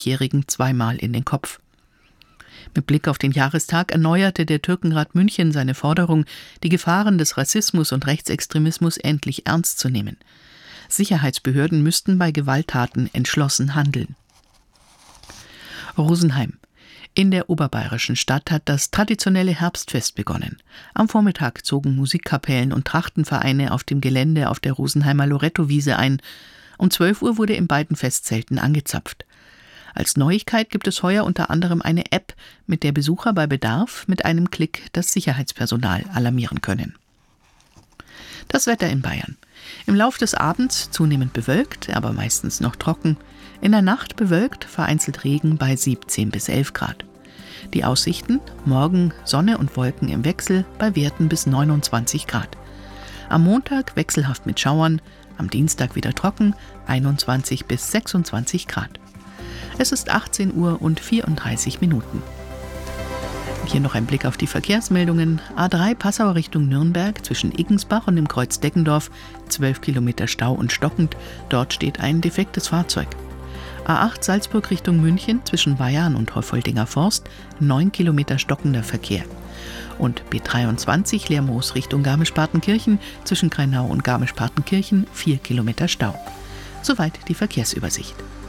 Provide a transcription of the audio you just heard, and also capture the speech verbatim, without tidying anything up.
Jährigen zweimal in den Kopf. Mit Blick auf den Jahrestag erneuerte der Türkenrat München seine Forderung, die Gefahren des Rassismus und Rechtsextremismus endlich ernst zu nehmen. Sicherheitsbehörden müssten bei Gewalttaten entschlossen handeln. Rosenheim. In der oberbayerischen Stadt hat das traditionelle Herbstfest begonnen. Am Vormittag zogen Musikkapellen und Trachtenvereine auf dem Gelände auf der Rosenheimer Lorettowiese ein. Um zwölf Uhr wurde in beiden Festzelten angezapft. Als Neuigkeit gibt es heuer unter anderem eine App, mit der Besucher bei Bedarf mit einem Klick das Sicherheitspersonal alarmieren können. Das Wetter in Bayern. Im Lauf des Abends zunehmend bewölkt, aber meistens noch trocken. In der Nacht bewölkt, vereinzelt Regen bei siebzehn bis elf Grad. Die Aussichten: morgen Sonne und Wolken im Wechsel bei Werten bis neunundzwanzig Grad. Am Montag wechselhaft mit Schauern, am Dienstag wieder trocken, einundzwanzig bis sechsundzwanzig Grad. Es ist achtzehn Uhr und vierunddreißig Minuten. Hier noch ein Blick auf die Verkehrsmeldungen. A drei Passau Richtung Nürnberg zwischen Iggensbach und dem Kreuz Deggendorf, zwölf Kilometer Stau und stockend. Dort steht ein defektes Fahrzeug. A acht Salzburg Richtung München zwischen Weyarn und Heufoldinger Forst, neun Kilometer stockender Verkehr. Und B dreiundzwanzig Lermoos Richtung Garmisch-Partenkirchen zwischen Greinau und Garmisch-Partenkirchen, vier Kilometer Stau. Soweit die Verkehrsübersicht.